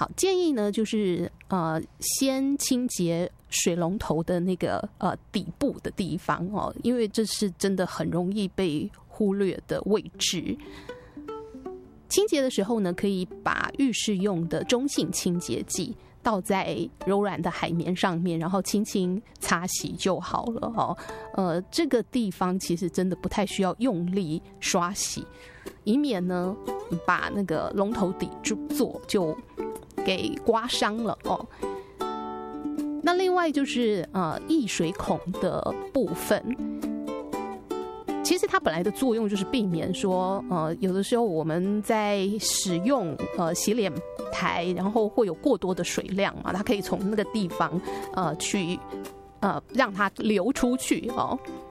好，建议呢就是先清洁水龙头的那个底部的地方哦，因为这是真的很容易被忽略的位置。清洁的时候呢，可以把浴室用的中性清洁剂倒在柔软的海绵上面，然后轻轻擦洗就好了哦。这个地方其实真的不太需要用力刷洗，以免呢把那个龙头底座就给刮伤了哦。那另外就是溢水孔的部分。其实它本来的作用就是避免说，有的时候我们在使用洗脸台，然后会有过多的水量嘛，它可以从那个地方去让它流出去哦。